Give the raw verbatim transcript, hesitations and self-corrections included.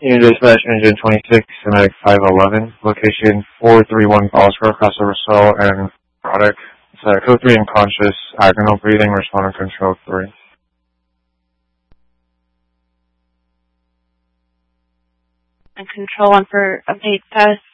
Unit Dispatch Engine twenty-six, Semitic five eleven, location four three one Ballsboro, crossover Seoul and product. It's uh, code three unconscious, agonal breathing, responding control three. And control one for update status.